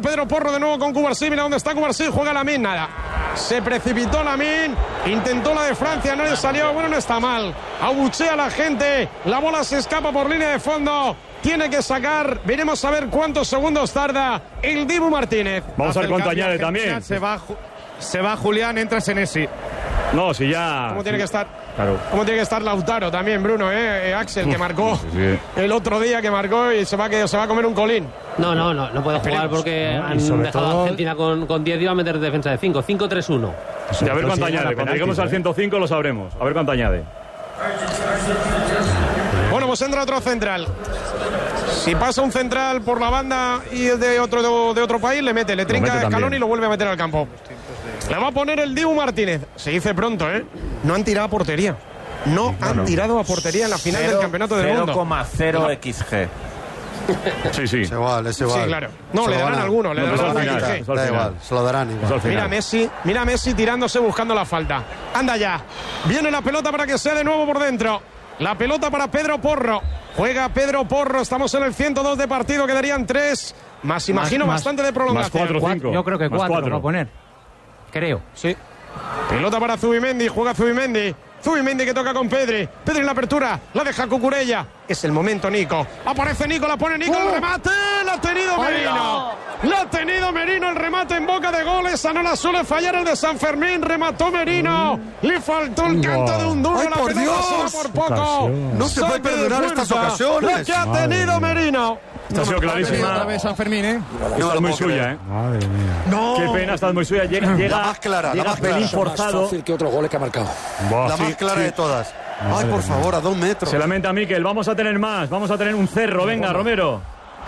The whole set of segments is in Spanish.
Pedro Porro de nuevo con Cubarsí. Mira dónde está Cubarsí. Juega Lamine. Nada. Se precipitó Lamine. Intentó la de Francia. No le salió. Bueno, no está mal. Abuchea a la gente. La bola se escapa por línea de fondo. Tiene que sacar. Veremos a ver cuántos segundos tarda el Dibu Martínez. Vamos a ver cuánto añade también. Se va Julián, entra Senesi. No, si ya... ¿Cómo tiene que estar? Claro. ¿Cómo tiene que estar Lautaro también, Bruno? Axel, que marcó el otro día, que marcó y se va a comer un colín. No puede jugar porque han dejado a Argentina con 10 y va a meter defensa de 5. 5-3-1. Y a ver cuánto añade. Cuando lleguemos al 105 lo sabremos. A ver cuánto añade. Bueno, pues entra otro central. Si pasa un central por la banda y es de otro país, le trinca a Scaloni y lo vuelve a meter al campo. Le va a poner el Dibu Martínez. Se dice pronto, ¿eh? No han tirado a portería. No han tirado a portería en la final del Campeonato del Mundo. 0,0 XG. Sí. Es igual. Sí, claro. No, le darán alguno. Le darán alguno. Da igual, se lo darán igual. Mira Messi tirándose buscando la falta. Anda ya. Viene la pelota para que sea de nuevo por dentro. La pelota para Pedro Porro. Juega Pedro Porro. Estamos en el 102 de partido. Quedarían 3. Más imagino bastante de prolongación. Más 4 o 5. Yo creo que 4 va a poner. Creo. Sí. Pelota para Zubimendi. Juega Zubimendi. Zubimendi que toca con Pedri. Pedri en la apertura. La deja Cucurella. Es el momento, Nico. Aparece Nico. La pone Nico. El remate. La ha tenido Merino. La ha tenido Merino. El remate en boca de goles. Esa no la suele fallar el de San Fermín. Remató Merino. Le faltó el canto de un duro. ¡Ay, por Dios! Por poco. No se puede perdonar estas ocasiones. La que ha tenido Merino. Esta ha sido clarísima. Otra vez San Fermín, Esta es muy suya, Madre mía. No. Qué pena, esta es muy suya. Llega más clara, llega pelín forzado. Más fácil que otros goles que ha marcado. La más clara de todas. Ay, por favor, a 2 metros. Se lamenta Mikel. Vamos a tener más. Vamos a tener un cerro. Venga, Romero.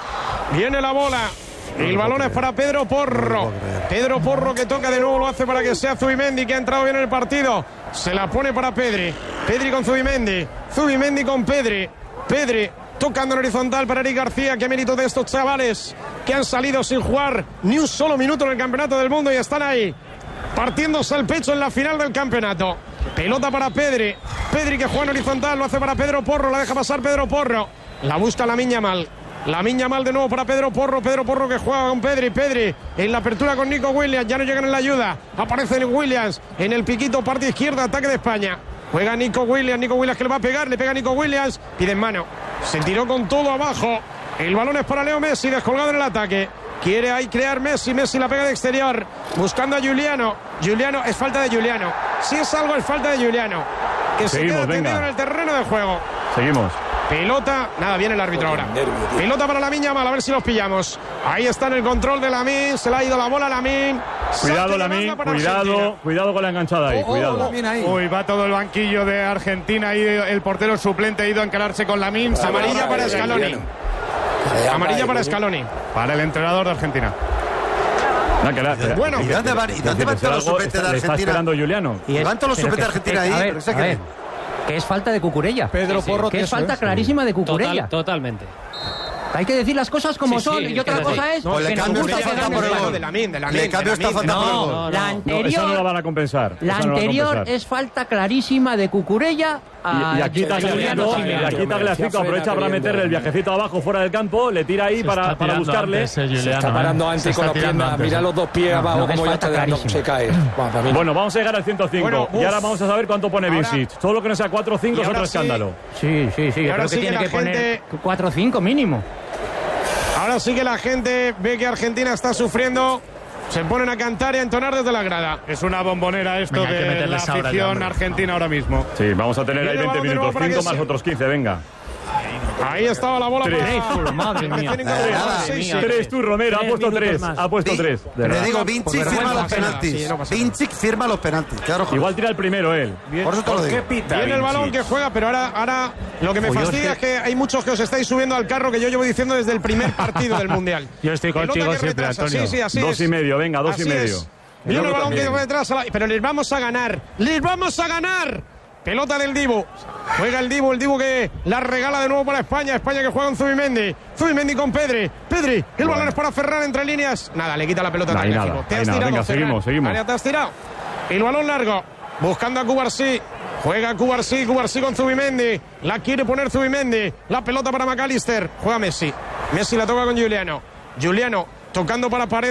Viene la bola. El balón es para Pedro Porro. Pedro Porro que toca de nuevo, lo hace para que sea Zubimendi, que ha entrado bien en el partido. Se la pone para Pedri. Pedri con Zubimendi. Zubimendi con Pedri. Pedri tocando en horizontal para Eric García. Qué mérito de estos chavales que han salido sin jugar ni un solo minuto en el Campeonato del Mundo y están ahí partiéndose el pecho en la final del campeonato. Pelota para Pedri. Pedri que juega en horizontal, lo hace para Pedro Porro. La deja pasar Pedro Porro. La busca Lamine Yamal. Lamine Yamal de nuevo para Pedro Porro. Pedro Porro que juega con Pedri. Pedri en la apertura con Nico Williams. Ya no llegan en la ayuda. Aparece Williams en el piquito, parte izquierda, ataque de España. Juega Nico Williams. Nico Williams que le va a pegar. Le pega Nico Williams. Pide en mano. Se tiró con todo abajo. El balón es para Leo Messi, descolgado en el ataque. Quiere ahí crear Messi. Messi la pega de exterior. Buscando a Giuliano. Giuliano, es falta de Giuliano. Si es algo, es falta de Giuliano. Que seguimos, se queda tendido en el terreno de juego. Seguimos. Pelota, nada, viene el árbitro ahora. Pelota para Lamine Yamal, a ver si los pillamos. Ahí está en el control de Lamine, se le ha ido la bola a Lamine. Cuidado Lamine, cuidado con la enganchada ahí, cuidado. Uy, va todo el banquillo de Argentina ahí, el portero suplente ha ido a encararse con Lamine. Amarilla para Scaloni. Amarilla para Scaloni. Para el entrenador de Argentina. Bueno, ¿y dónde van todos los suplentes de Argentina? Está esperando Giuliano. ¿Van todos los suplentes de Argentina ahí? A ver, que es falta de Cucurella. Pedro Porro, que es falta clarísima de Cucurella. Totalmente. Hay que decir las cosas como son. Y otra cosa es que nos gusta falta por el gol. Le cambio esta falta por el gol. La anterior, eso no la van a compensar. La anterior es falta clarísima de Cucurella. Y aquí Tagliafico aprovecha para meterle el viajecito abajo fuera del campo, le tira ahí para buscarle. Se está parando antes con las piernas. Mira los dos pies abajo como ya está quedando, se cae. Bueno, vamos a llegar al 105 y ahora vamos a saber cuánto pone Vincic. Todo lo que no sea 4 o 5 es otro escándalo. Sí. Yo creo que tiene que poner 4 o 5 mínimo. Ahora sí que la gente ve que Argentina está sufriendo. Se ponen a cantar y a entonar desde la grada. Es una bombonera esto de la afición argentina ahora mismo. Sí, vamos a tener ahí 20 minutos. 5 más otros 15, venga. Ahí estaba la bola. 3, madre mía. 3 tú, Romero, ha puesto 3. Ha puesto 3. Le digo, Vincic firma los penaltis. Vincic firma los penaltis. Claro, igual tira el primero él. Por eso te lo digo. Viene el balón que juega, pero ahora lo que me fastidia es que hay muchos que os estáis subiendo al carro que yo llevo diciendo desde el primer partido del Mundial. Yo estoy contigo siempre, Antonio. Sí, así 2 y medio, venga, 2 y medio. Viene el balón que va detrás, pero les vamos a ganar. ¡Les vamos a ganar! Pelota del Dibu. Juega el Dibu que la regala de nuevo para España. España que juega con Zubimendi. Zubimendi con Pedri. El balón es para Ferran entre líneas. Nada, le quita la pelota a Tagliafico. Te has tirado, venga, Ferran. seguimos. Te has tirado. El balón largo. Buscando a Cubarsí. Juega Cubarsí con Zubimendi. La quiere poner Zubimendi. La pelota para McAllister. Juega Messi. Messi la toca con Giuliano. Giuliano tocando para Paredes.